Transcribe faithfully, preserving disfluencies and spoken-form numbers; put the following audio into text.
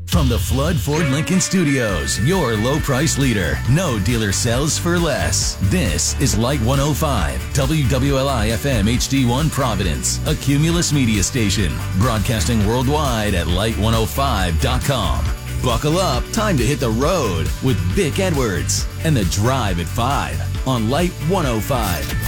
From the Flood Ford Lincoln Studios, your low price leader. No dealer sells for less. This is Light one oh five, W W L I F M H D one Providence, a Cumulus media station, broadcasting worldwide at light one oh five dot com. Buckle up, time to hit the road with Vic Edwards and The Drive at five on Light one oh five.